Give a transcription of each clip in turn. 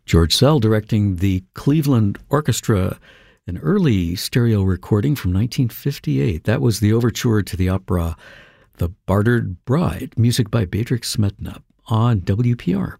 George Szell directing the Cleveland Orchestra, an early stereo recording from 1958. That was the overture to the opera The Bartered Bride, music by Bedřich Smetana on WPR.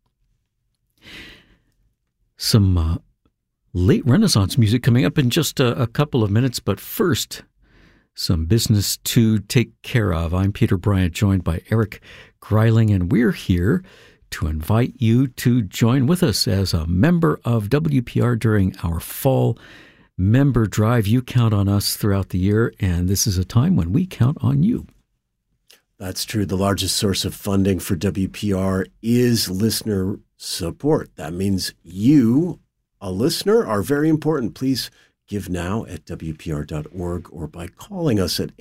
Some late Renaissance music coming up in just a couple of minutes, but first, some business to take care of. I'm Peter Bryant, joined by Eric Greiling, and we're here to invite you to join with us as a member of WPR during our fall member drive. You count on us throughout the year, and this is a time when we count on you. That's true. The largest source of funding for WPR is listener support. That means you, a listener, are very important. Please give now at WPR.org or by calling us at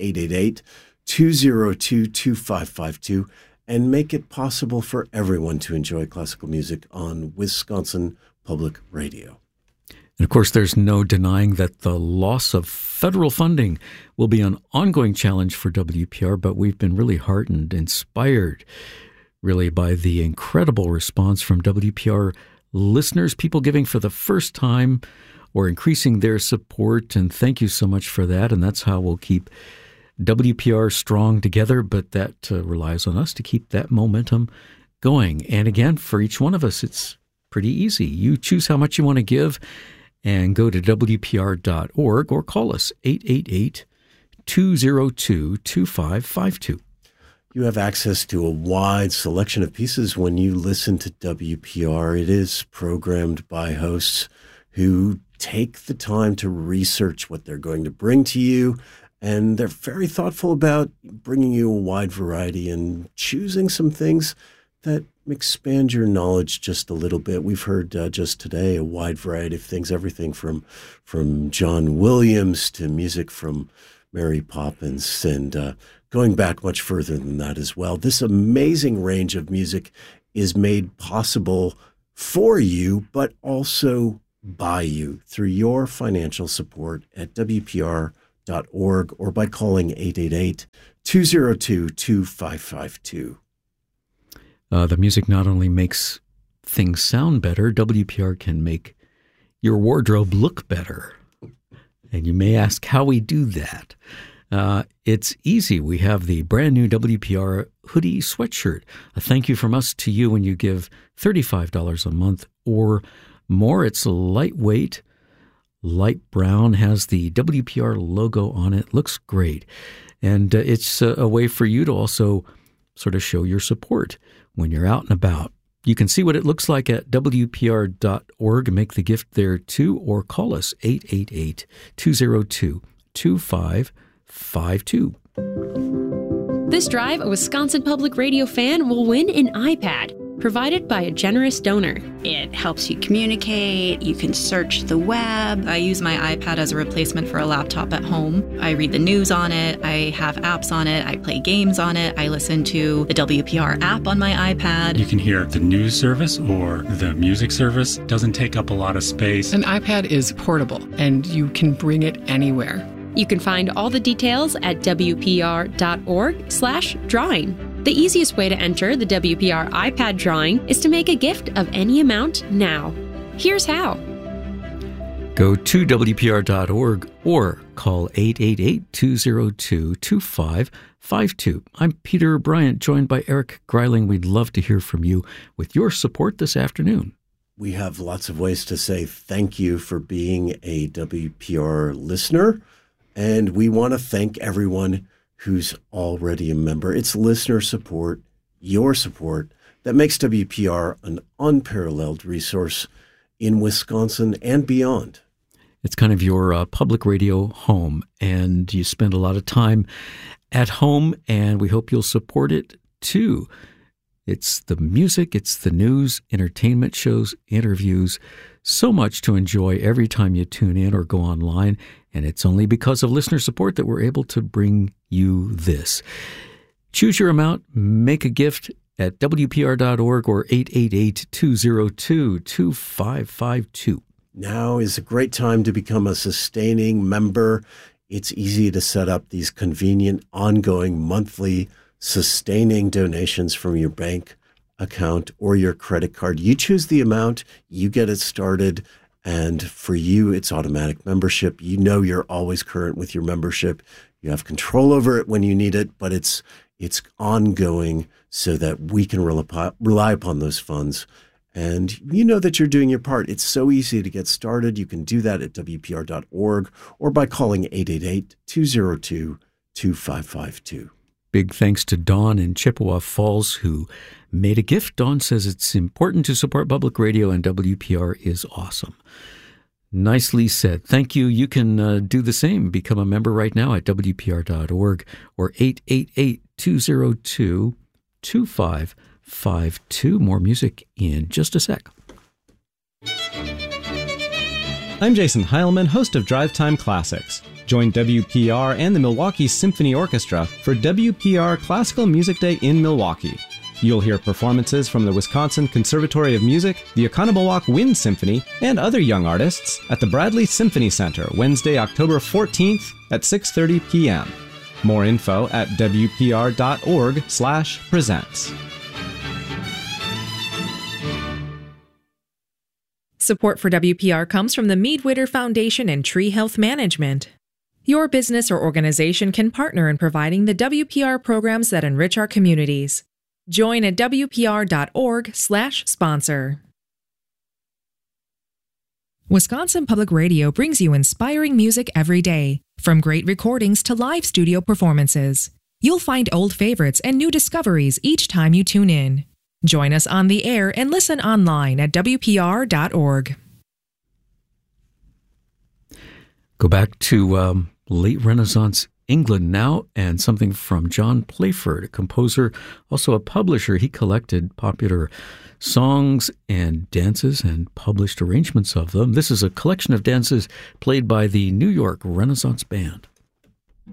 888-202-2552 and make it possible for everyone to enjoy classical music on Wisconsin Public Radio. And of course, there's no denying that the loss of federal funding will be an ongoing challenge for WPR, but we've been really heartened, inspired, really, by the incredible response from WPR listeners, people giving for the first time or increasing their support, and thank you so much for that. And that's how we'll keep WPR strong together, but that relies on us to keep that momentum going. And again, for each one of us, it's pretty easy. You choose how much you want to give and go to WPR.org or call us 888-202-2552. You have access to a wide selection of pieces when you listen to WPR. It is programmed by hosts who take the time to research what they're going to bring to you, and they're very thoughtful about bringing you a wide variety and choosing some things that expand your knowledge just a little bit. We've heard just today a wide variety of things, everything from John Williams to music from Mary Poppins, and going back much further than that as well. This amazing range of music is made possible for you, but also by you through your financial support at WPR.org or by calling 888-202-2552. The music not only makes things sound better, WPR can make your wardrobe look better. And you may ask how we do that. It's easy. We have the brand new WPR hoodie sweatshirt. A thank you from us to you when you give $35 a month or more. It's lightweight, light brown, has the WPR logo on it. Looks great. And it's a way for you to also sort of show your support when you're out and about. You can see what it looks like at WPR.org and make the gift there too, or call us 888-202-2552. This drive, a Wisconsin Public Radio fan will win an iPad, provided by a generous donor. It helps you communicate, you can search the web. I use my iPad as a replacement for a laptop at home. I read the news on it, I have apps on it, I play games on it, I listen to the WPR app on my iPad. You can hear the news service or the music service. It doesn't take up a lot of space. An iPad is portable and you can bring it anywhere. You can find all the details at WPR.org/drawing. The easiest way to enter the WPR iPad drawing is to make a gift of any amount now. Here's how. Go to WPR.org or call 888-202-2552. I'm Peter Bryant, joined by Eric Greiling. We'd love to hear from you with your support this afternoon. We have lots of ways to say thank you for being a WPR listener, and we want to thank everyone who's already a member. It's listener support, your support, that makes WPR an unparalleled resource in Wisconsin and beyond. It's kind of your public radio home, and you spend a lot of time at home, and we hope you'll support it too. It's the music, it's the news, entertainment shows, interviews, so much to enjoy every time you tune in or go online, and it's only because of listener support that we're able to bring you this. Choose your amount, make a gift at WPR.org or 888-202-2552. Now is a great time to become a sustaining member. It's easy to set up these convenient, ongoing, monthly, sustaining donations from your bank account or your credit card. You choose the amount, you get it started, and for you, it's automatic membership. You know you're always current with your membership. You have control over it when you need it, but it's ongoing so that we can rely upon those funds. And you know that you're doing your part. It's so easy to get started. You can do that at WPR.org or by calling 888-202-2552. Big thanks to Dawn in Chippewa Falls, who made a gift. Dawn says it's important to support public radio, and WPR is awesome. Nicely said. Thank you. You can do the same. Become a member right now at WPR.org or 888-202-2552. More music in just a sec. I'm Jason Heilman, host of Drive Time Classics. Join WPR and the Milwaukee Symphony Orchestra for WPR Classical Music Day in Milwaukee. You'll hear performances from the Wisconsin Conservatory of Music, the Oconomowoc Wind Symphony, and other young artists at the Bradley Symphony Center, Wednesday, October 14th at 6:30 p.m. More info at wpr.org/presents. Support for WPR comes from the Mead-Witter Foundation and Tree Health Management. Your business or organization can partner in providing the WPR programs that enrich our communities. Join at WPR.org/sponsor. Wisconsin Public Radio brings you inspiring music every day, from great recordings to live studio performances. You'll find old favorites and new discoveries each time you tune in. Join us on the air and listen online at WPR.org. Go back to late Renaissance England now, and something from John Playford, a composer, also a publisher. He collected popular songs and dances and published arrangements of them. This is a collection of dances played by the New York Renaissance Band.